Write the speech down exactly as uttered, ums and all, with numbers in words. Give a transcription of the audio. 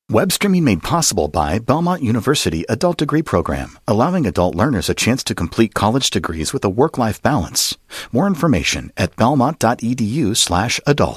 Web streaming made possible by Belmont University Adult Degree Program, allowing adult learners a chance to complete college degrees with a work-life balance. More information at belmont.edu slash adult.